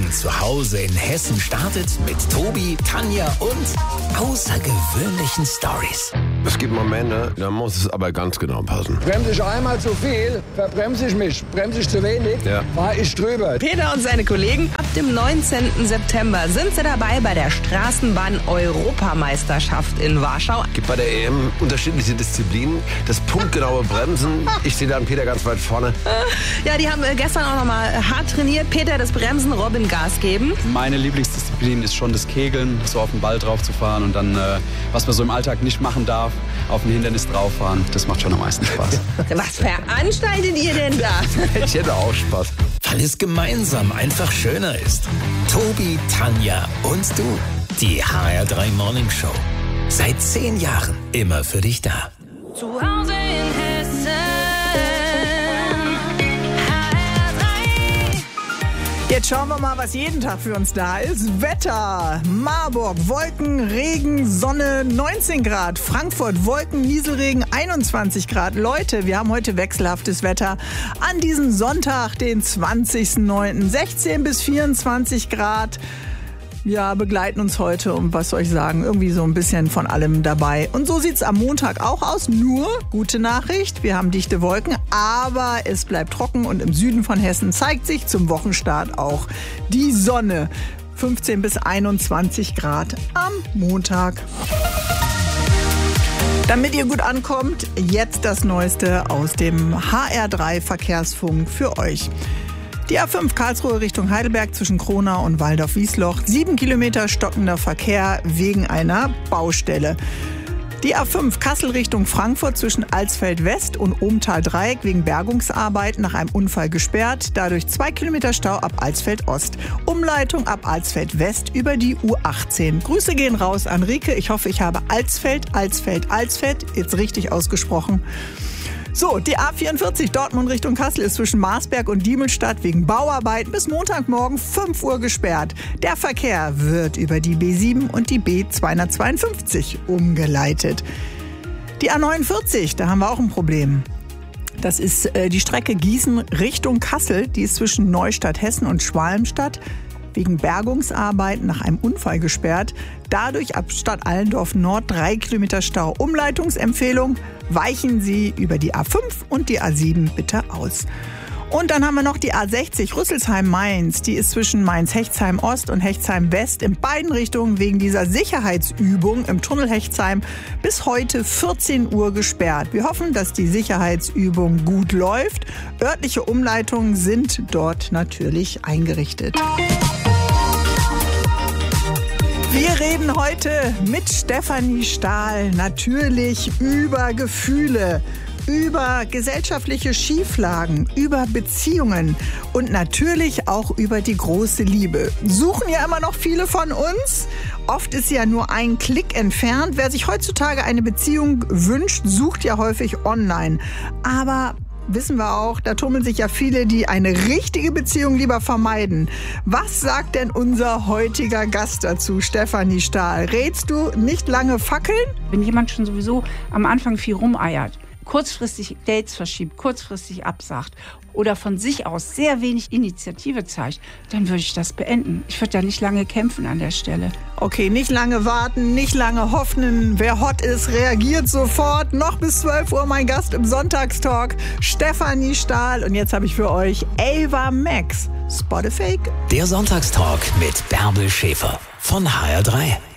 Morgen zu Hause in Hessen startet mit Tobi, Tanja und außergewöhnlichen Stories. Es gibt Momente, da muss es aber ganz genau passen. Bremse ich einmal zu viel, verbremse ich mich. Bremse ich zu wenig, fahre ich drüber. Peter und seine Kollegen, ab dem 19. September sind sie dabei bei der Straßenbahn-Europameisterschaft in Warschau. Es gibt bei der EM unterschiedliche Disziplinen. Das punktgenaue Bremsen. Ich sehe dann Peter ganz weit vorne. Ja, die haben gestern auch nochmal hart trainiert. Peter das Bremsen, Robin Gas geben. Meine Lieblingsdisziplin ist schon das Kegeln, so auf den Ball drauf zu fahren und dann, was man so im Alltag nicht machen darf, auf ein Hindernis drauf fahren. Das macht schon am meisten Spaß. Was veranstaltet ihr denn da? Ich hätte auch Spaß. Weil es gemeinsam einfach schöner ist. Tobi, Tanja und du. Die HR3 Morning Show. Seit 10 Jahren immer für dich da. Zu Hause in Hessen. Jetzt schauen wir mal, was jeden Tag für uns da ist. Wetter. Marburg, Wolken, Regen, Sonne, 19 Grad. Frankfurt, Wolken, Nieselregen, 21 Grad. Leute, wir haben heute wechselhaftes Wetter. An diesem Sonntag, den 20.09. 16 bis 24 Grad. Ja, begleiten uns heute und was soll ich sagen, irgendwie so ein bisschen von allem dabei. Und so sieht's am Montag auch aus, nur gute Nachricht, wir haben dichte Wolken, aber es bleibt trocken und im Süden von Hessen zeigt sich zum Wochenstart auch die Sonne. 15 bis 21 Grad am Montag. Damit ihr gut ankommt, jetzt das Neueste aus dem HR3 Verkehrsfunk für euch. Die A5 Karlsruhe Richtung Heidelberg zwischen Kronau und Waldorf-Wiesloch. 7 Kilometer stockender Verkehr wegen einer Baustelle. Die A5 Kassel Richtung Frankfurt zwischen Alsfeld West und Ohmtal-Dreieck wegen Bergungsarbeit nach einem Unfall gesperrt. Dadurch 2 Kilometer Stau ab Alsfeld Ost. Umleitung ab Alsfeld West über die U18. Grüße gehen raus an Rike. Ich hoffe, ich habe Alsfeld jetzt richtig ausgesprochen. So, die A44 Dortmund Richtung Kassel ist zwischen Marsberg und Diemelstadt wegen Bauarbeiten bis Montagmorgen 5 Uhr gesperrt. Der Verkehr wird über die B7 und die B252 umgeleitet. Die A49, da haben wir auch ein Problem. Das ist die Strecke Gießen Richtung Kassel. Die ist zwischen Neustadt Hessen und Schwalmstadt wegen Bergungsarbeiten nach einem Unfall gesperrt. Dadurch ab Stadt Allendorf Nord 3 Kilometer Stau. Umleitungsempfehlung: weichen Sie über die A5 und die A7 bitte aus. Und dann haben wir noch die A60 Rüsselsheim-Mainz. Die ist zwischen Mainz-Hechtsheim-Ost und Hechtsheim-West in beiden Richtungen wegen dieser Sicherheitsübung im Tunnel Hechtsheim bis heute 14 Uhr gesperrt. Wir hoffen, dass die Sicherheitsübung gut läuft. Örtliche Umleitungen sind dort natürlich eingerichtet. Wir reden heute mit Stefanie Stahl natürlich über Gefühle, über gesellschaftliche Schieflagen, über Beziehungen und natürlich auch über die große Liebe. Suchen ja immer noch viele von uns. Oft ist sie ja nur ein Klick entfernt. Wer sich heutzutage eine Beziehung wünscht, sucht ja häufig online. Aber wissen wir auch, da tummeln sich ja viele, die eine richtige Beziehung lieber vermeiden. Was sagt denn unser heutiger Gast dazu, Stefanie Stahl? Rätst du nicht lange fackeln? Wenn jemand schon sowieso am Anfang viel rumeiert, kurzfristig Dates verschiebt, kurzfristig absagt oder von sich aus sehr wenig Initiative zeigt, dann würde ich das beenden. Ich würde da nicht lange kämpfen an der Stelle. Okay, nicht lange warten, nicht lange hoffen. Wer hot ist, reagiert sofort. Noch bis 12 Uhr mein Gast im Sonntagstalk, Stefanie Stahl. Und jetzt habe ich für euch Ava Max, Spot a Fake. Der Sonntagstalk mit Bärbel Schäfer von HR3.